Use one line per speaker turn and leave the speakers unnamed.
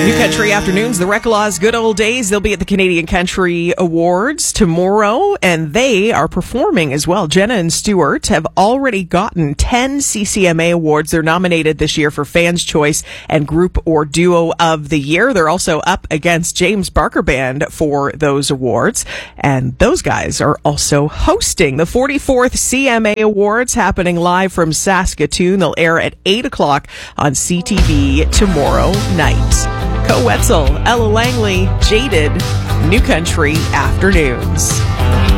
New Country Afternoons, the Reclaws Good Old Days. They'll be at the Canadian Country Awards tomorrow, and they are performing as well. Jenna and Stuart have already gotten 10 CCMA awards. They're nominated this year for Fans' Choice and Group or Duo of the Year. They're also up against James Barker Band for those awards, and those guys are also hosting the 44th CMA Awards, happening live from Saskatoon. They'll air at 8 o'clock on CTV tomorrow night. Co Wetzel, Ella Langley, Jaded, New Country Afternoons.